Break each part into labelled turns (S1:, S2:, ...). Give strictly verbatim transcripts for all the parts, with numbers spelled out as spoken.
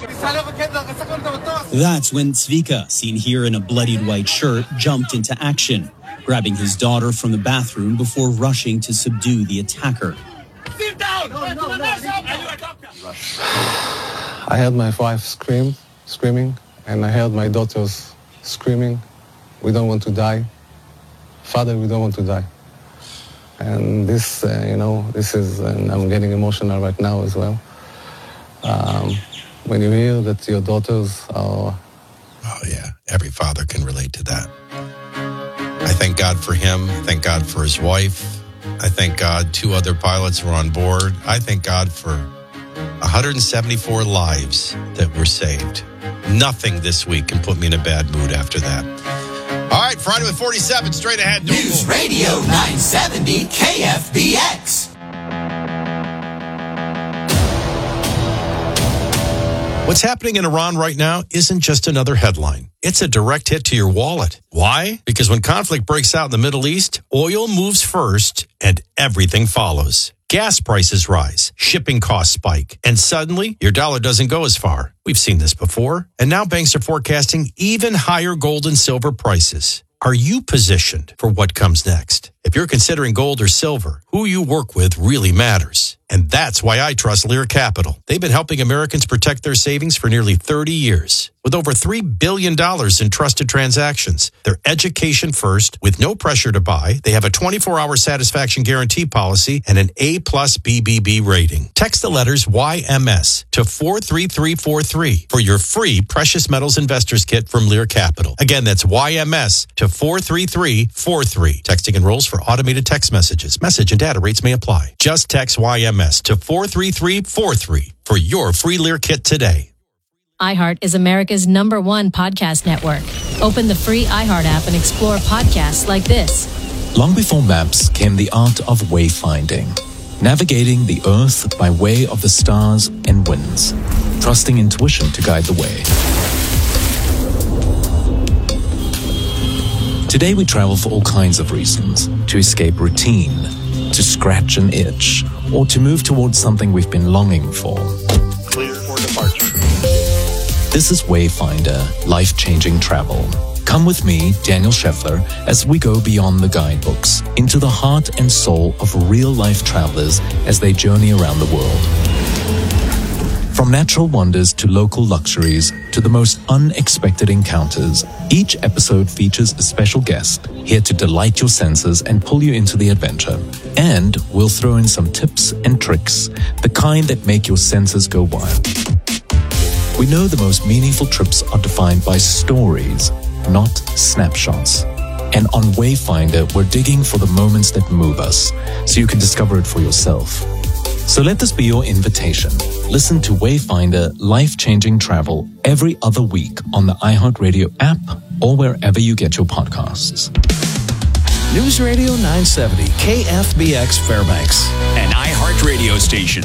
S1: That's when Zvika, seen here in a bloodied white shirt, jumped into action, grabbing his daughter from the bathroom before rushing to subdue the attacker.
S2: Sit down! No, no, no, no.
S3: I heard my wife scream, screaming, and I heard my daughters screaming, "We don't want to die. Father, we don't want to die." And this, uh, you know, this is, and I'm getting emotional right now as well. Um, when you hear that your daughters are...
S4: Oh, yeah. Every father can relate to that. I thank God for him. I thank God for his wife. I thank God two other pilots were on board. I thank God for one hundred seventy-four lives that were saved. Nothing this week can put me in a bad mood after that. All right, Friday with forty-seven, straight ahead.
S5: News Radio nine seventy K F B X.
S4: What's happening in Iran right now isn't just another headline. It's a direct hit to your wallet. Why? Because when conflict breaks out in the Middle East, oil moves first and everything follows. Gas prices rise, shipping costs spike, and suddenly your dollar doesn't go as far. We've seen this before, and now banks are forecasting even higher gold and silver prices. Are you positioned for what comes next? If you're considering gold or silver, who you work with really matters. And that's why I trust Lear Capital. They've been helping Americans protect their savings for nearly thirty years. With over three billion dollars in trusted transactions, they're education first with no pressure to buy. They have a twenty-four hour satisfaction guarantee policy and an A plus B B B rating. Text the letters Y M S to four three three four three for your free Precious Metals Investors Kit from Lear Capital. Again, that's Y M S to four three three four three. Texting enrolls for automated text messages. Message and data rates may apply. Just text Y M S to four three three four three for your free Lear Kit today.
S6: iHeart is America's number one podcast network. Open the free iHeart app and explore podcasts like this.
S7: Long before maps came the art of wayfinding, navigating the earth by way of the stars and winds, trusting intuition to guide the way. Today we travel for all kinds of reasons, to escape routine, to scratch an itch, or to move towards something we've been longing for.
S8: Clear for departure.
S7: This is Wayfinder, life-changing travel. Come with me, Daniel Scheffler, as we go beyond the guidebooks, into the heart and soul of real-life travelers as they journey around the world. From natural wonders to local luxuries to the most unexpected encounters, each episode features a special guest here to delight your senses and pull you into the adventure. And we'll throw in some tips and tricks, the kind that make your senses go wild. We know the most meaningful trips are defined by stories, not snapshots. And on Wayfinder, we're digging for the moments that move us, so you can discover it for yourself. So let this be your invitation. Listen to Wayfinder Life-Changing Travel every other week on the iHeartRadio app or wherever you get your podcasts.
S9: News Radio nine seventy K F B X Fairbanks,
S5: an iHeartRadio station.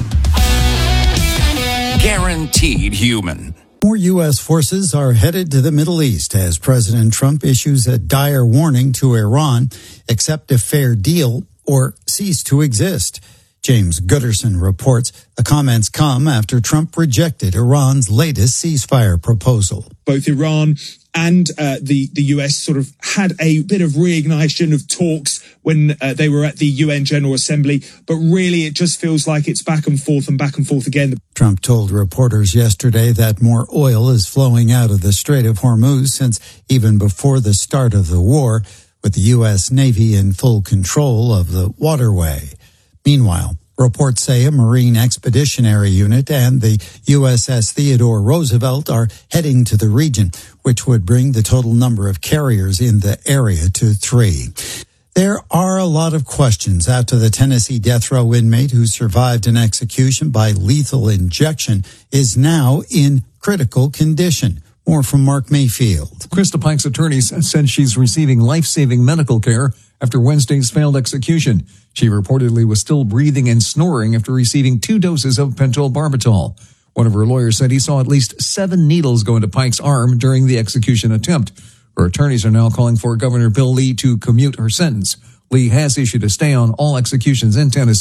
S5: Guaranteed human.
S10: More U S forces are headed to the Middle East as President Trump issues a dire warning to Iran: accept a fair deal or cease to exist. James Gooderson reports the comments come after Trump rejected Iran's latest ceasefire proposal.
S11: Both Iran and uh, the, the U S sort of had a bit of reignition of talks when uh, they were at the U N General Assembly, but really it just feels like it's back and forth and back and forth again.
S10: Trump told reporters yesterday that more oil is flowing out of the Strait of Hormuz since even before the start of the war, with the U S Navy in full control of the waterway. Meanwhile, reports say a Marine Expeditionary Unit and the U S S Theodore Roosevelt are heading to the region, which would bring the total number of carriers in the area to three. There are a lot of questions after the Tennessee death row inmate who survived an execution by lethal injection is now in critical condition. More from Mark Mayfield.
S12: Krista Pike's attorneys said she's receiving life-saving medical care after Wednesday's failed execution. She reportedly was still breathing and snoring after receiving two doses of pentobarbital. One of her lawyers said he saw at least seven needles go into Pike's arm during the execution attempt. Her attorneys are now calling for Governor Bill Lee to commute her sentence. Lee has issued a stay on all executions in Tennessee.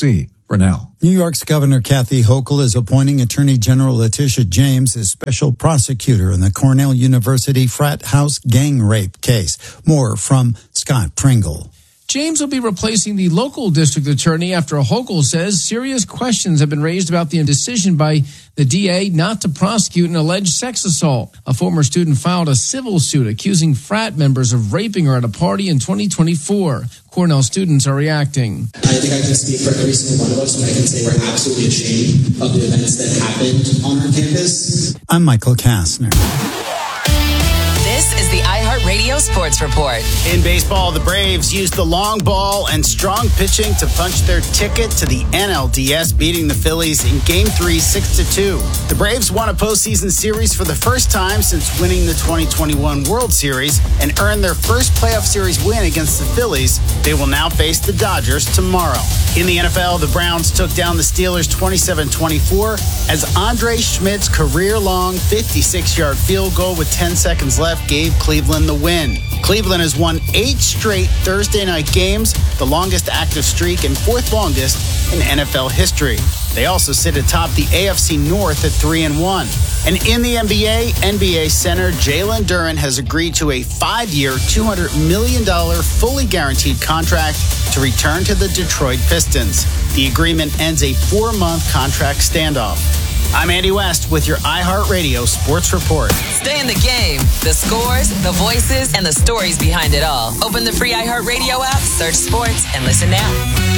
S12: for now.
S10: New York's Governor Kathy Hochul is appointing Attorney General Letitia James as special prosecutor in the Cornell University frat house gang rape case. More from Scott Pringle.
S13: James will be replacing the local district attorney after Hochul says serious questions have been raised about the decision by the D A not to prosecute an alleged sex assault. A former student filed a civil suit accusing frat members of raping her at a party in twenty twenty-four. Cornell students are reacting.
S14: I think I can speak for every single one of us when I can say we're absolutely ashamed of the events that happened on our campus.
S10: I'm Michael Kastner.
S15: This is the iHeartRadio Sports Report.
S16: In baseball, the Braves used the long ball and strong pitching to punch their ticket to the N L D S, beating the Phillies in Game three, six to two. The Braves won a postseason series for the first time since winning the twenty twenty-one World Series and earned their first playoff series win against the Phillies. They will now face the Dodgers tomorrow. In the N F L, the Browns took down the Steelers twenty-seven twenty-four as Andre Schmidt's career-long fifty-six-yard field goal with ten seconds left gave Cleveland the win. Cleveland has won eight straight Thursday night games, the longest active streak and fourth longest in N F L history. They also sit atop the A F C North at three and one. And in the N B A, N B A center Jalen Duren has agreed to a five-year, two hundred million dollars fully guaranteed contract to return to the Detroit Pistons. The agreement ends a four-month contract standoff. I'm Andy West with your iHeartRadio Sports Report.
S15: Stay in the game. The scores, the voices, and the stories behind it all. Open the free iHeartRadio app, search sports, and listen now.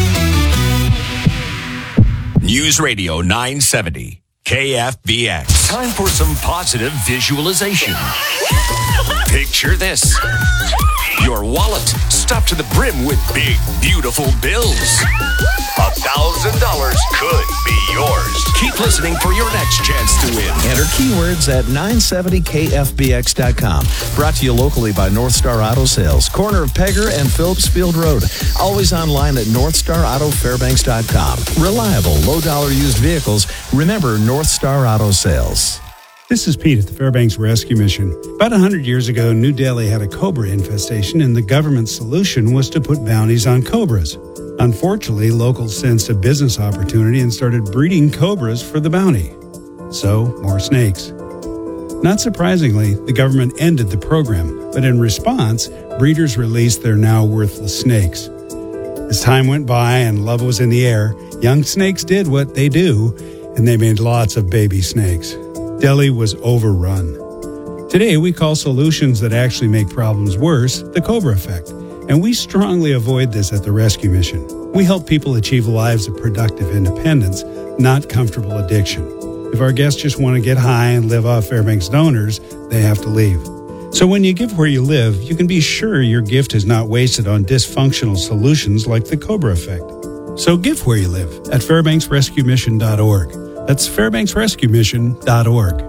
S17: News Radio nine seventy, K F B X. Time for some positive visualization. Picture this. Your wallet stuffed to the brim with big, beautiful bills. A thousand dollars could be yours. Keep listening for your next chance to win.
S9: Enter keywords at nine seventy K F B X dot com. Brought to you locally by North Star Auto Sales, corner of Pegger and Phillips Field Road. Always online at north star auto fairbanks dot com. Reliable, low-dollar used vehicles. Remember North Star Auto Sales.
S18: This is Pete at the Fairbanks Rescue Mission. About one hundred years ago, New Delhi had a cobra infestation, and the government's solution was to put bounties on cobras. Unfortunately, locals sensed a business opportunity and started breeding cobras for the bounty. So, more snakes. Not surprisingly, the government ended the program, but in response, breeders released their now worthless snakes. As time went by and love was in the air, young snakes did what they do, and they made lots of baby snakes. Delhi was overrun. Today, we call solutions that actually make problems worse the Cobra effect, and we strongly avoid this at the Rescue Mission. We help people achieve lives of productive independence, not comfortable addiction. If our guests just want to get high and live off Fairbanks donors, they have to leave. So when you give where you live, you can be sure your gift is not wasted on dysfunctional solutions like the Cobra effect. So give where you live at fairbanks rescue mission dot org. That's fairbanks rescue mission dot org.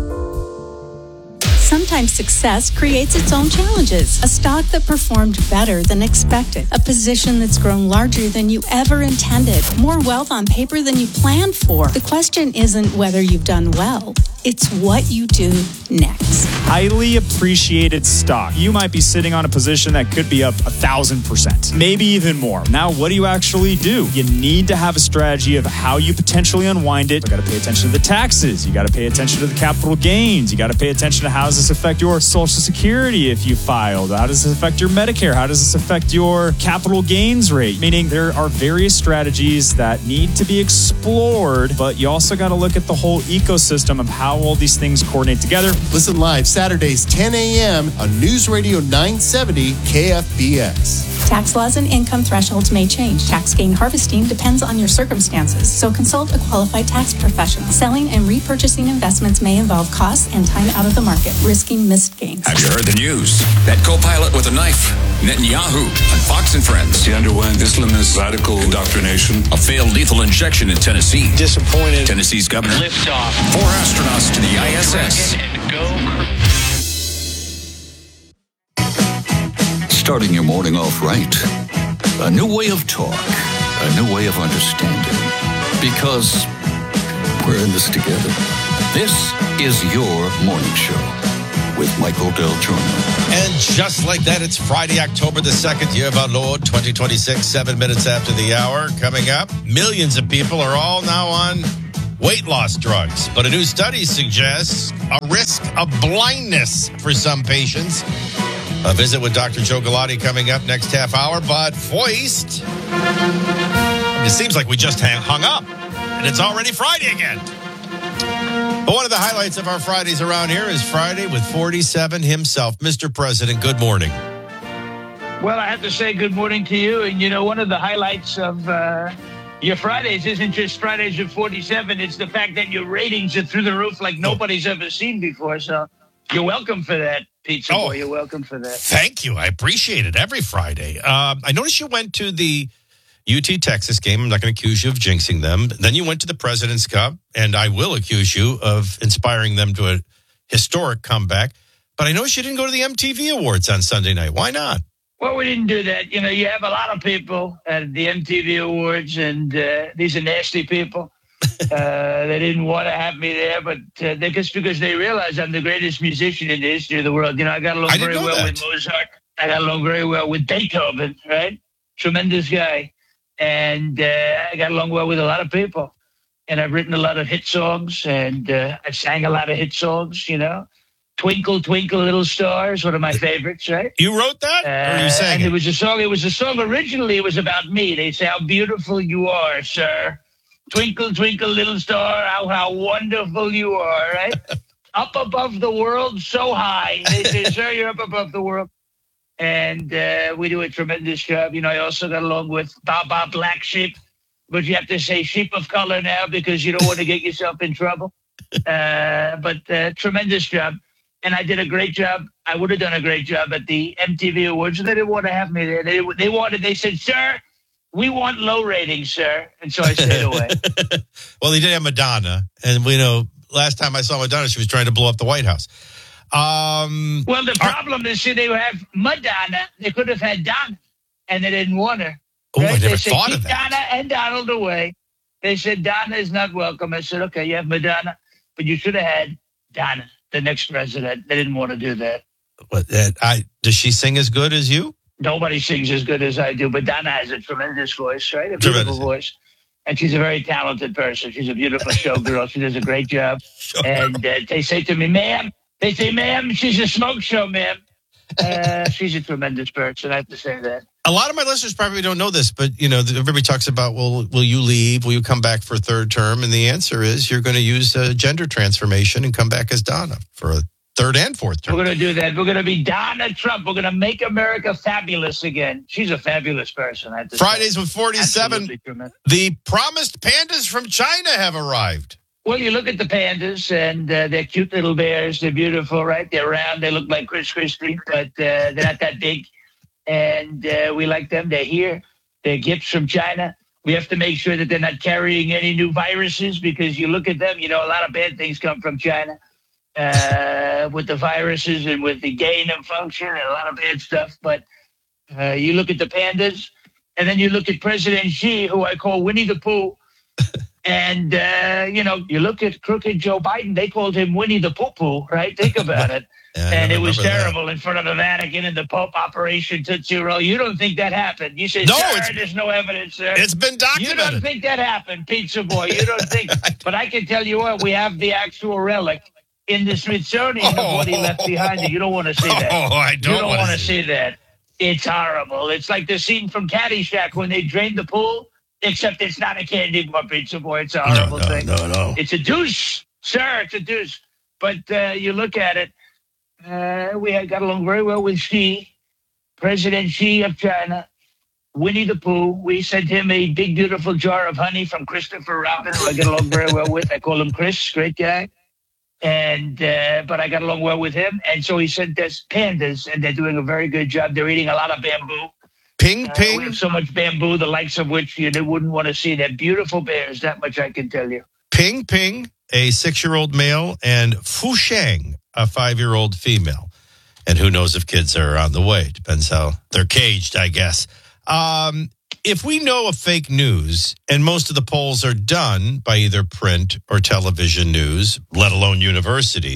S19: Sometimes success creates its own challenges. A stock that performed better than expected. A position that's grown larger than you ever intended. More wealth on paper than you planned for. The question isn't whether you've done well. It's what you do next.
S20: Highly appreciated stock. You might be sitting on a position that could be up a thousand percent, maybe even more. Now, what do you actually do? You need to have a strategy of how you potentially unwind it. You got to pay attention to the taxes. You got to pay attention to the capital gains. You got to pay attention to how does this affect your Social Security if you filed? How does this affect your Medicare? How does this affect your capital gains rate? Meaning there are various strategies that need to be explored, but you also got to look at the whole ecosystem of how all these things coordinate together.
S21: Listen live Saturdays ten a.m. on News Radio nine seventy K F B X.
S19: Tax laws and income thresholds may change. Tax gain harvesting depends on your circumstances, so consult a qualified tax professional. Selling and repurchasing investments may involve costs and time out of the market, risking missed gains.
S17: Have you heard the news? That co-pilot with a knife, Netanyahu, on Fox and Friends.
S22: He underwent Islamist radical indoctrination.
S17: A failed lethal injection in Tennessee.
S22: Disappointed.
S17: Tennessee's governor.
S22: Liftoff.
S17: Four astronauts to the I S S.
S23: Starting your morning off right. A new way of talk. A new way of understanding. Because we're in this together. This is your morning show. with Michael Del Giorno.
S4: And just like that, it's Friday, October the second, year of our Lord, twenty twenty-six, seven minutes after the hour. Coming up, millions of people are all now on weight loss drugs. But a new study suggests a risk of blindness for some patients. A visit with Doctor Joe Galati coming up next half hour. But Foist, it seems like we just hung up, and it's already Friday again. But one of the highlights of our Fridays around here is Friday with forty-seven himself. Mister President, good morning.
S1: Well, I have to say good morning to you. And, you know, one of the highlights of uh, your Fridays isn't just Fridays at forty-seven. It's the fact that your ratings are through the roof like nobody's ever seen before. So you're welcome for that, Pizza
S4: Oh.
S1: Boy. You're welcome for that.
S4: Thank you. I appreciate it every Friday. Um, I noticed you went to the U T Texas game. I'm not going to accuse you of jinxing them. Then you went to the President's Cup, and I will accuse you of inspiring them to a historic comeback. But I noticed you didn't go to the M T V Awards on Sunday night. Why not?
S1: Well, we didn't do that. You know, you have a lot of people at the M T V Awards, and uh, these are nasty people. uh, they didn't want to have me there, but uh, they just because they realize I'm the greatest musician in the history of the world. You know, I got along
S4: I didn't
S1: very
S4: know
S1: well
S4: that.
S1: with Mozart. I got along very well with Beethoven, right? Tremendous guy. And uh, I got along well with a lot of people. And I've written a lot of hit songs, and uh, I sang a lot of hit songs, you know. Twinkle, Twinkle, Little Stars, one of my favorites, right?
S4: You wrote that?
S1: Uh,
S4: or you sang
S1: and
S4: it?
S1: it was a song. It was a song. Originally, it was about me. They say, "How beautiful you are, sir. Twinkle, twinkle, little star. How how wonderful you are." Right, up above the world, so high. They say, "Sir, you're up above the world." And uh, we do a tremendous job. You know, I also got along with Baba Black Sheep, but you have to say sheep of color now because you don't want to get yourself in trouble. Uh, but uh, tremendous job. And I did a great job. I would have done a great job at the M T V Awards. They didn't want to have me there. They, they wanted, they said, "Sir, we want low ratings, sir." And so I stayed away.
S4: Well, he did have Madonna. And we know last time I saw Madonna, she was trying to blow up the White House. Um,
S1: Well, the problem is, see, they have Madonna. They could have had Donna, and they didn't want her.
S4: Oh, I
S1: They
S4: never
S1: said,
S4: thought
S1: "Keep
S4: of that.
S1: Donna and Donald away." They said, "Donna is not welcome." I said, "Okay, you have Madonna, but you should have had Donna, the next president." They didn't want to do that.
S4: But, uh, I, does she sing as good as you?
S1: Nobody sings as good as I do, but Donna has a tremendous voice, right? A beautiful
S4: Tremendous.
S1: voice. And she's a very talented person. She's a beautiful showgirl. She does a great job. And uh, they say to me, "Ma'am," they say, "Ma'am, she's a smoke show, ma'am." Uh, she's a tremendous person. I have to say that.
S4: A lot of my listeners probably don't know this, but, you know, everybody talks about, well, will you leave? Will you come back for a third term? And the answer is you're going to use uh, gender transformation and come back as Donna for a third and fourth term.
S1: We're going to do that. We're going to be Donna Trump. We're going to make America fabulous again. She's a fabulous person. I have to
S4: Fridays
S1: say.
S4: with forty-seven,
S1: Absolutely tremendous.
S4: the promised pandas from China have arrived.
S1: Well, you look at the pandas, and uh, they're cute little bears. They're beautiful, right? They're round. They look like Chris Christie, but uh, they're not that big. And uh, we like them. They're here. They're gifts from China. We have to make sure that they're not carrying any new viruses because you look at them, you know, a lot of bad things come from China uh, with the viruses and with the gain of function and a lot of bad stuff. But uh, you look at the pandas, and then you look at President Xi, who I call Winnie the Pooh. And, uh, you know, you look at crooked Joe Biden, they called him Winnie the Poo-Poo, right? Think about it.
S4: Yeah, I
S1: and it was
S4: remember that.
S1: terrible in front of the Vatican and the Pope, Operation Tootsie Roll. You don't think that happened. You say,
S4: No,
S1: "Sir,
S4: it's-
S1: there's no evidence, sir."
S4: It's been
S1: You don't
S4: documented.
S1: think that happened, Pizza Boy. You don't think. But I can tell you what, we have the actual relic in the Smithsonian of what he left behind. You don't want to see that.
S4: Oh, I don't
S1: You don't
S4: wanna
S1: want to
S4: see
S1: see that. It's horrible. It's like the scene from Caddyshack when they drained the pool, except it's not a candy bar, Pizza Boy. It's a horrible
S4: no,
S1: thing.
S4: no, no.
S1: It's a douche, sir. It's a douche. But uh, you look at it, uh, we had got along very well with Xi, President Xi of China, Winnie the Pooh. We sent him a big, beautiful jar of honey from Christopher Robin, who I get along very well with. I call him Chris, great guy. And uh, but I got along well with him, and so he sent us pandas, and they're doing a very good job. They're eating a lot of bamboo.
S4: Ping,
S1: Uh,
S4: ping.
S1: we have so much bamboo, the likes of which you wouldn't want to see. They're beautiful bears. That much I can tell you.
S4: Ping Ping, a six-year-old male, and Fu Sheng, a five-year-old female. And who knows if kids are on the way. Depends how they're caged, I guess. Um, if we know of fake news, and most of the polls are done by either print or television news, let alone universities,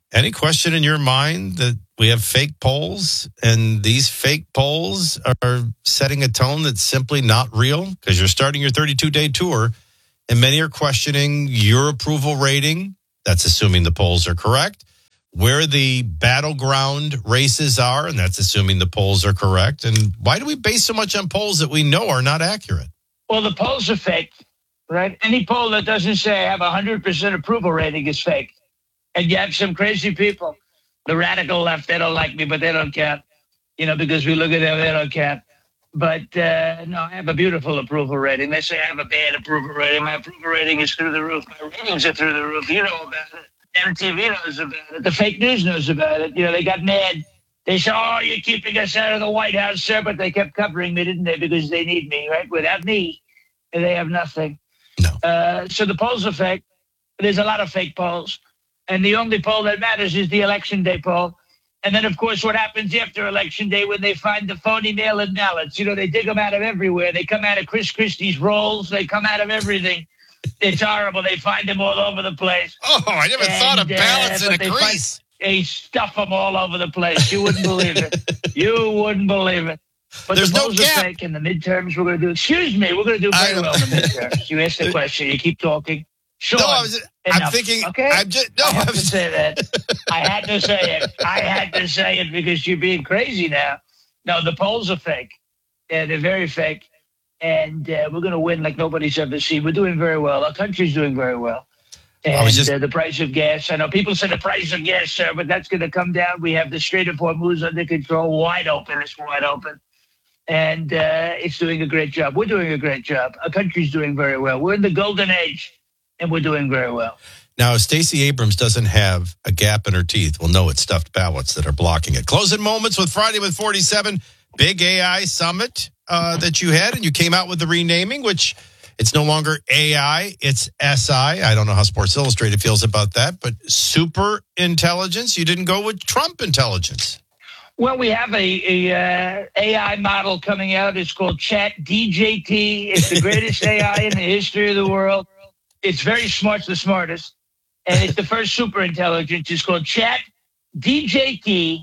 S4: Any question in your mind that we have fake polls and these fake polls are setting a tone that's simply not real? Because you're starting your thirty-two day tour and many are questioning your approval rating. That's assuming the polls are correct. Where the battleground races are, and that's assuming the polls are correct. And why do we base so much on polls that we know are not accurate?
S1: Well, the polls are fake, right? Any poll that doesn't say I have a one hundred percent approval rating is fake. And you have some crazy people. The radical left, they don't like me, but they don't count. You know, because we look at them, they don't count. But, uh, no, I have a beautiful approval rating. They say I have a bad approval rating. My approval rating is through the roof. My ratings are through the roof. You know about it. M T V knows about it. The fake news knows about it. You know, they got mad. They said, oh, you're keeping us out of the White House, sir. But they kept covering me, didn't they? Because they need me, right? Without me, they have nothing.
S4: No.
S1: Uh, so the polls are fake. There's a lot of fake polls. And the only poll that matters is the Election Day poll. And then, of course, what happens after Election Day when they find the phony mail-in ballots? You know, they dig them out of everywhere. They come out of Chris Christie's rolls. They come out of everything. It's horrible. They find them all over the place.
S4: Oh, I never
S1: and,
S4: thought of ballots
S1: uh,
S4: in a
S1: they
S4: crease.
S1: Find, they stuff them all over the place. You wouldn't believe it. You wouldn't believe it. But
S4: There's
S1: the
S4: no
S1: polls
S4: gap.
S1: are fake, and the midterms we're going to do. Excuse me, we're going to do very
S4: I-
S1: well in the midterms. You asked the question. You keep talking. Sean,
S4: No, I was, I'm
S1: enough,
S4: thinking,
S1: okay?
S4: I'm just, no,
S1: I
S4: I
S1: had to
S4: was,
S1: say that. I had to say it. I had to say it because you're being crazy now. No, the polls are fake. Yeah, they're very fake. And uh, we're going to win like nobody's ever seen. We're doing very well. Our country's doing very well. And
S4: I was just-
S1: uh, the price of gas, I know people say the price of gas, sir, but that's going to come down. We have the Strait of Hormuz under control, wide open. It's wide open. And uh, it's doing a great job. We're doing a great job. Our country's doing very well. We're in the golden age, and we're doing very well.
S4: Now, if Stacey Abrams doesn't have a gap in her teeth, we'll know it's stuffed ballots that are blocking it. Closing moments with Friday with forty-seven, big A I summit uh, that you had, and you came out with the renaming, which it's no longer A I, it's S I. I don't know how Sports Illustrated feels about that, but super intelligence. You didn't go with Trump intelligence.
S1: Well, we have a, a uh, A I model coming out. It's called Chat D J T. It's the greatest A I in the history of the world. It's very smart, the smartest. And it's the first super intelligence. It's called Chat D J T.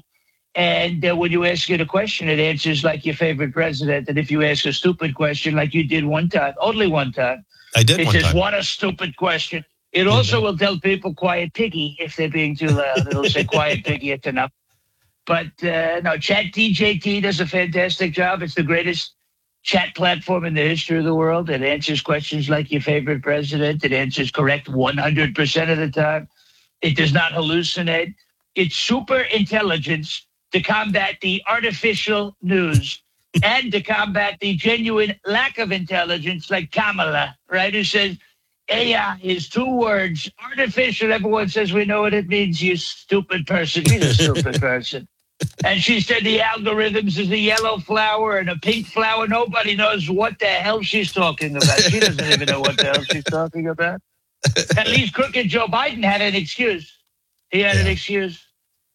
S1: And uh, when you ask it a question, it answers like your favorite president. And if you ask a stupid question like you did one time, only one time,
S4: I did
S1: it
S4: one
S1: says,
S4: time.
S1: what a stupid question. It also will tell people quiet piggy if they're being too loud. It'll say quiet piggy, it's enough. But uh, no, Chat D J T does a fantastic job. It's the greatest chat platform in the history of the world. It answers questions like your favorite president. It answers correct one hundred percent of the time. It does not hallucinate. It's super intelligence to combat the artificial news and to combat the genuine lack of intelligence like Kamala, right, who says A I is two words, artificial. Everyone says we know what it means, you stupid person. She's a stupid person. And she said the algorithms is a yellow flower and a pink flower. Nobody knows what the hell she's talking about. She doesn't even know what the hell she's talking about. At least crooked Joe Biden had an excuse. He had yeah. an excuse.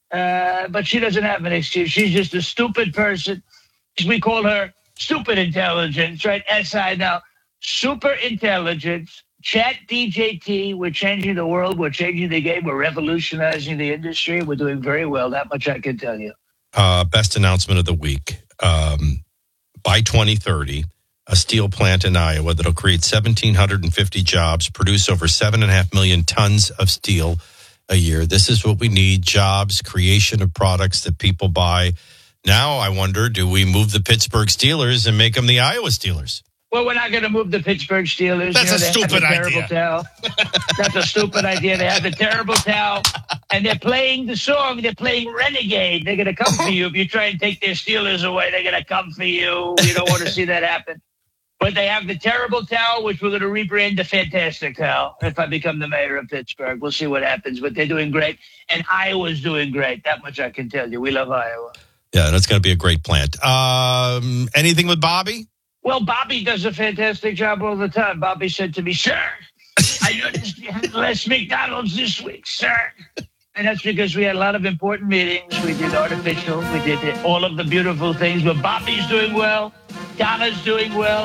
S1: Uh, but she doesn't have an excuse. She's just a stupid person. We call her stupid intelligence, right? S I now. Super intelligence. Chat D J T, we're changing the world, we're changing the game, we're revolutionizing the industry. We're doing very well. That much I can tell you.
S4: Uh, best announcement of the week. Um, by twenty thirty, a steel plant in Iowa that'll create one thousand seven hundred fifty jobs, produce over seven point five million tons of steel a year. This is what we need, jobs, creation of products that people buy. Now I wonder, do we move the Pittsburgh Steelers and make them the Iowa Steelers?
S1: Well, we're not going to move the Pittsburgh Steelers.
S4: That's
S1: you know,
S4: a stupid
S1: terrible
S4: idea.
S1: Towel. That's a stupid idea. They have the terrible towel, and they're playing the song. They're playing Renegade. They're going to come for you. If you try and take their Steelers away, they're going to come for you. You don't want to see that happen. But they have the terrible towel, which we're going to rebrand the Fantastic Towel if I become the mayor of Pittsburgh. We'll see what happens. But they're doing great, and Iowa's doing great. That much I can tell you. We love Iowa.
S4: Yeah, that's going to be a great plant. Um, anything with Bobby?
S1: Well, Bobby does a fantastic job all the time. Bobby said to me, sir, I noticed you had less McDonald's this week, sir. And that's because we had a lot of important meetings. We did artificial. We did all of the beautiful things. But Bobby's doing well. Donna's doing well.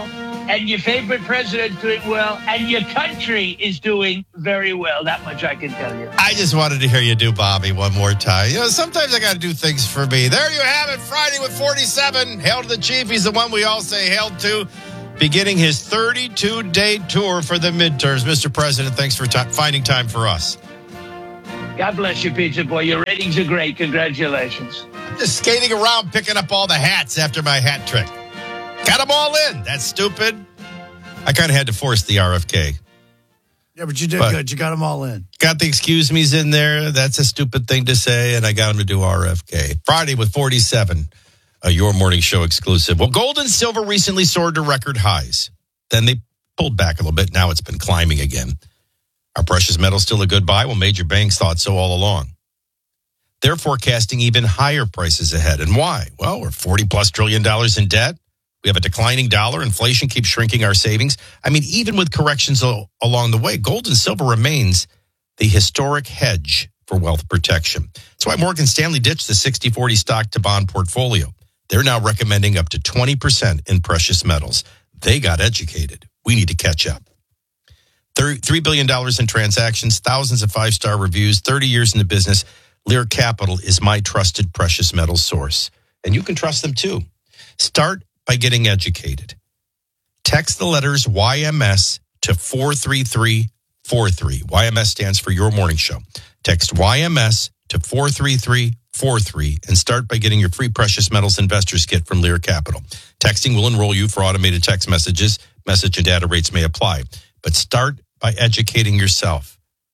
S1: and your favorite president's doing well, and your country is doing very well. That much I can tell you.
S4: I just wanted to hear you do Bobby one more time. You know, sometimes I got to do things for me. There you have it, Friday with forty-seven. Hail to the Chief. He's the one we all say hail to. Beginning his thirty-two day tour for the midterms. Mister President, thanks for t- finding time for us.
S1: God bless you, Pizza Boy. Your ratings are great. Congratulations.
S4: I'm just skating around picking up all the hats after my hat trick. Got them all in. That's stupid. I kind of had to force the R F K.
S2: Yeah, but you did
S4: But-
S2: good. You got them all in.
S4: Got the excuse me's in there. That's a stupid thing to say, and I got him to do R F K. Friday with forty-seven, uh, your morning show exclusive. Well, gold and silver recently soared to record highs. Then they pulled back a little bit. Now it's been climbing again. Are precious metals still a good buy? Well, major banks thought so all along. They're forecasting even higher prices ahead. And why? Well, we're forty plus trillion dollars in debt. We have a declining dollar. Inflation keeps shrinking our savings. I mean, even with corrections al- along the way, gold and silver remains the historic hedge for wealth protection. That's why Morgan Stanley ditched the sixty forty stock to bond portfolio. They're now recommending up to twenty percent in precious metals. They got educated. We need to catch up. three billion dollars in transactions, thousands of five-star reviews, thirty years in the business. Lear Capital is my trusted precious metals source. And you can trust them too. Start by getting educated. Text the letters Y M S to four three three four three. Y M S stands for Your Morning Show. Text Y M S to four three three four three and start by getting your free precious metals investors kit from Lear Capital. Texting will enroll you for automated text messages. Message and data rates may apply. But start by educating yourself.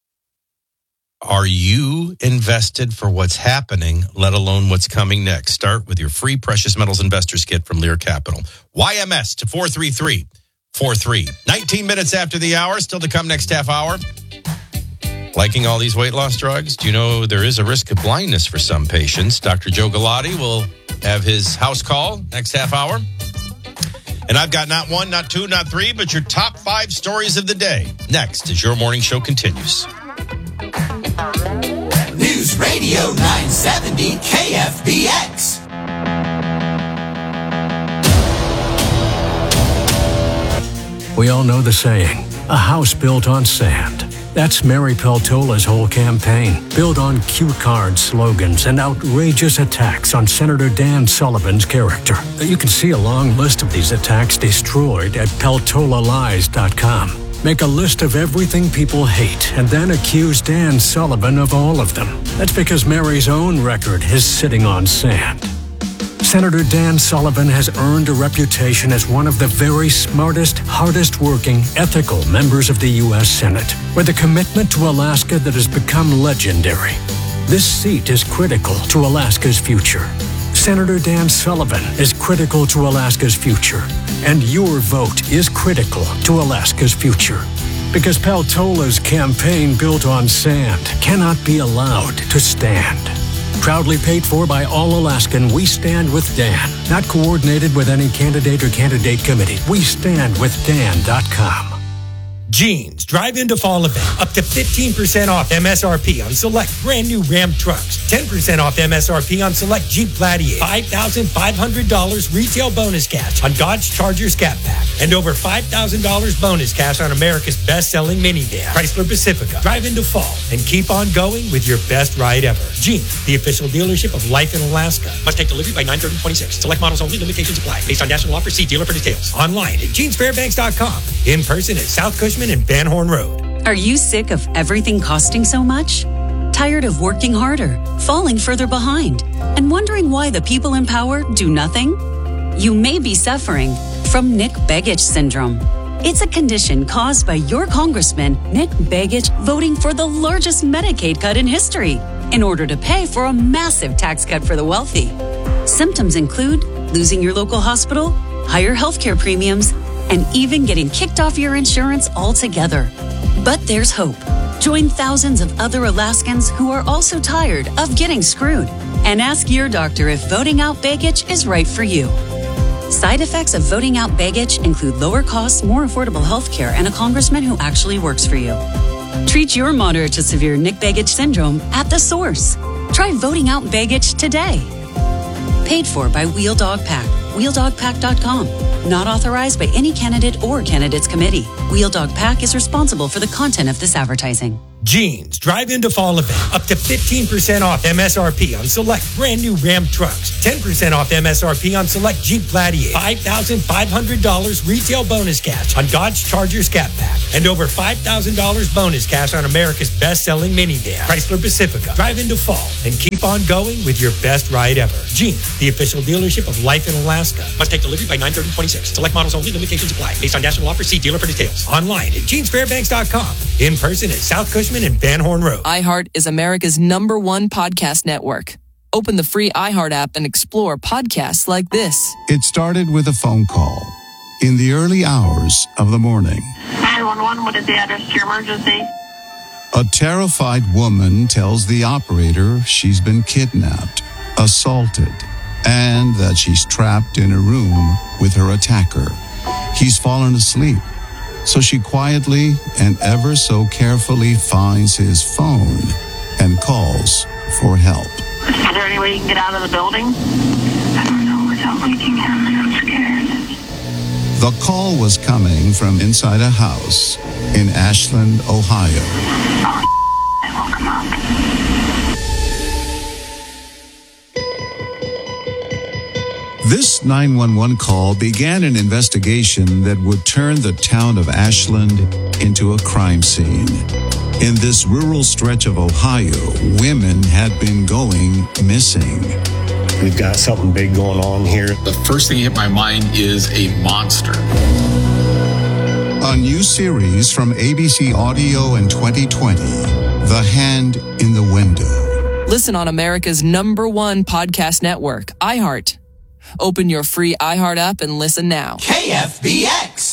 S4: Are you invested for what's happening, let alone what's coming next? Start with your free precious metals investors kit from Lear Capital. Y M S to four three three four three. nineteen minutes after the hour, still to come next half hour. Liking all these weight loss drugs? Do you know there is a risk of blindness for some patients? Doctor Joe Galati will have his house call next half hour. And I've got not one, not two, not three, but your top five stories of the day. Next as your morning show continues.
S5: News Radio nine seventy K F B X.
S3: We all know the saying, a house built on sand. That's Mary Peltola's whole campaign, built on cue card slogans and outrageous attacks on Senator Dan Sullivan's character. You can see a long list of these attacks destroyed at peltola lies dot com. Make a list of everything people hate and then accuse Dan Sullivan of all of them. That's because Mary's own record is sitting on sand. Senator Dan Sullivan has earned a reputation as one of the very smartest, hardest-working, ethical members of the U S Senate, with a commitment to Alaska that has become legendary. This seat is critical to Alaska's future. Senator Dan Sullivan is critical to Alaska's future, and your vote is critical to Alaska's future. Because Peltola's campaign built on sand cannot be allowed to stand. Proudly paid for by All Alaskan, We Stand with Dan. Not coordinated with any candidate or candidate committee. We stand with dan dot com.
S6: Jeans Drive Into Fall Event. Up to fifteen percent off M S R P on select brand new Ram trucks. ten percent off M S R P on select Jeep Gladiator. five thousand five hundred dollars retail bonus cash on Dodge Charger Scat Pack. And over five thousand dollars bonus cash on America's best-selling minivan, Chrysler Pacifica. Drive into fall and keep on going with your best ride ever. Jeans, the official dealership of Life in Alaska. Must take delivery by nine thirty twenty-six. Select models only. Limitations apply. Based on national offer, see dealer for details. Online at jeans fairbanks dot com. In person at South Cushman and Van Horn Road.
S24: Are you sick of everything costing so much? Tired of working harder, falling further behind, and wondering why the people in power do nothing? You may be suffering from Nick Begich syndrome. It's a condition caused by your congressman, Nick Begich, voting for the largest Medicaid cut in history in order to pay for a massive tax cut for the wealthy. Symptoms include losing your local hospital, higher healthcare premiums, and even getting kicked off your insurance altogether. But there's hope. Join thousands of other Alaskans who are also tired of getting screwed and ask your doctor if voting out Begich is right for you. Side effects of voting out Begich include lower costs, more affordable health care, and a congressman who actually works for you. Treat your moderate to severe Nick Begich syndrome at the source. Try voting out Begich today. Paid for by Wheel Dog Pack. wheel dog pack dot com. Not authorized by any candidate or candidates committee. Wheel Dog Pack is responsible for the content of this advertising.
S6: Jeans Drive Into Fall Event. Up to fifteen percent off M S R P on select brand new Ram trucks. ten percent off M S R P on select Jeep Gladiator. five thousand five hundred dollars retail bonus cash on Dodge Charger Scat Pack. And over five thousand dollars bonus cash on America's best-selling minivan, Chrysler Pacifica. Drive into fall and keep on going with your best ride ever. Jeans, the official dealership of Life in Alaska. Must take delivery by nine thirty twenty-six. Select models only. Limitations apply. Based on national offer, see dealer for details. Online at jeans fairbanks dot com. In person at South Cushman and Van Horn Road.
S7: iHeart is America's number one podcast network. Open the free iHeart app and explore podcasts like this.
S8: It started with a phone call in the early hours of the morning.
S11: nine one one, what is the address to your emergency?
S8: A terrified woman tells the operator she's been kidnapped, assaulted, and that she's trapped in a room with her attacker. He's fallen asleep. So she quietly and ever so carefully finds his phone and calls for help.
S11: Is there any way you can get out of the building? I don't know without waking him, and I'm scared.
S8: The call was coming from inside a house in Ashland, Ohio.
S11: Oh, I woke him up.
S8: This nine one one call began an investigation that would turn the town of Ashland into a crime scene. In this rural stretch of Ohio, women had been going missing.
S12: We've got something big going on here.
S23: The first thing that hit my mind is a monster.
S8: A new series from A B C Audio in twenty twenty, The Hand in the Window.
S7: Listen on America's number one podcast network, iHeart. Open your free iHeart app and listen now.
S5: K F B X.